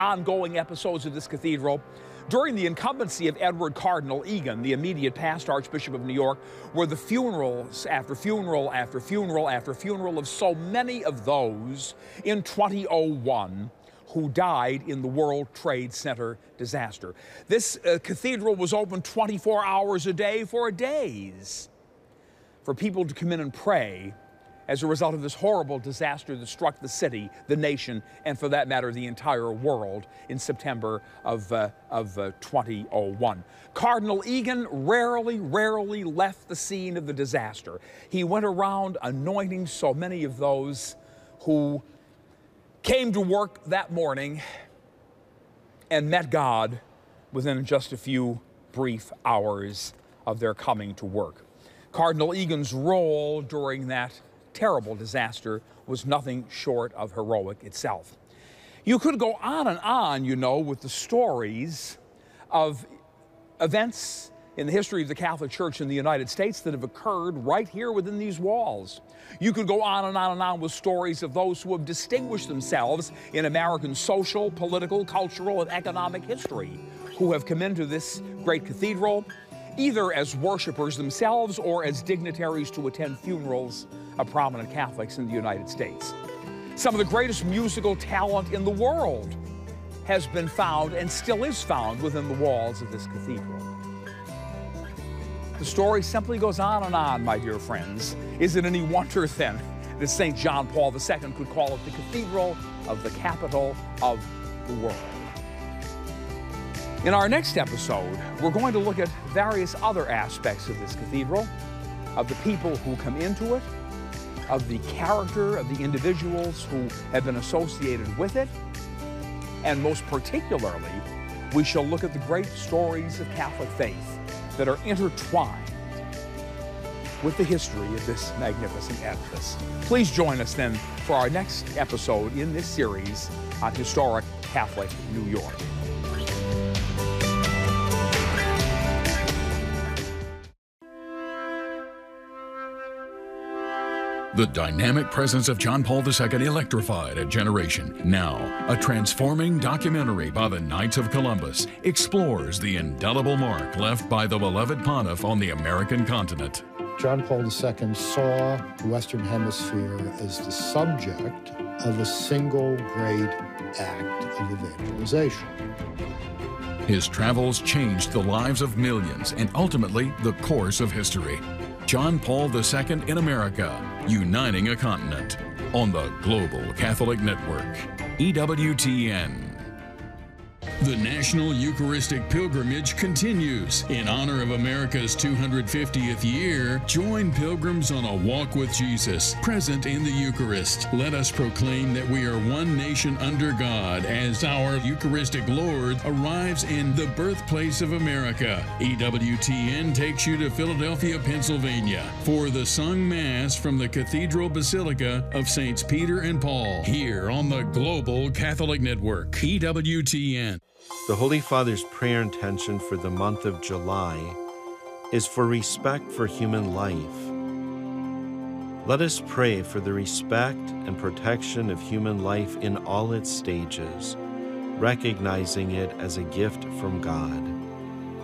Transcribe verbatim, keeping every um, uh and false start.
ongoing episodes of this cathedral. During the incumbency of Edward Cardinal Egan, the immediate past Archbishop of New York, were the funerals after funeral after funeral after funeral of so many of those in two thousand one who died in the World Trade Center disaster. This uh, cathedral was open twenty-four hours a day for days for people to come in and pray as a result of this horrible disaster that struck the city, the nation, and for that matter, the entire world in September of, uh, of uh, two thousand one. Cardinal Egan rarely, rarely left the scene of the disaster. He went around anointing so many of those who came to work that morning and met God within just a few brief hours of their coming to work. Cardinal Egan's role during that terrible disaster was nothing short of heroic itself. You could go on and on, you know, with the stories of events in the history of the Catholic Church in the United States that have occurred right here within these walls. You could go on and on and on with stories of those who have distinguished themselves in American social, political, cultural, and economic history, who have come into this great cathedral, either as worshipers themselves or as dignitaries to attend funerals of prominent Catholics in the United States. Some of the greatest musical talent in the world has been found and still is found within the walls of this cathedral. The story simply goes on and on, my dear friends. Is it any wonder then that Saint John Paul the Second could call it the cathedral of the capital of the world? In our next episode, we're going to look at various other aspects of this cathedral, of the people who come into it, of the character of the individuals who have been associated with it, and most particularly, we shall look at the great stories of Catholic faith that are intertwined with the history of this magnificent edifice. Please join us then for our next episode in this series on historic Catholic New York. The dynamic presence of John Paul the Second electrified a generation. Now, a transforming documentary by the Knights of Columbus explores the indelible mark left by the beloved pontiff on the American continent. John Paul the Second saw the Western Hemisphere as the subject of a single great act of evangelization. His travels changed the lives of millions and ultimately the course of history. John Paul the Second in America, uniting a continent, on the Global Catholic Network, E W T N. The National Eucharistic Pilgrimage continues. In honor of America's two hundred fiftieth year, join pilgrims on a walk with Jesus, present in the Eucharist. Let us proclaim that we are one nation under God as our Eucharistic Lord arrives in the birthplace of America. E W T N takes you to Philadelphia, Pennsylvania for the sung Mass from the Cathedral Basilica of Saints Peter and Paul, here on the Global Catholic Network, E W T N. The Holy Father's prayer intention for the month of July is for respect for human life. Let us pray for the respect and protection of human life in all its stages, recognizing it as a gift from God.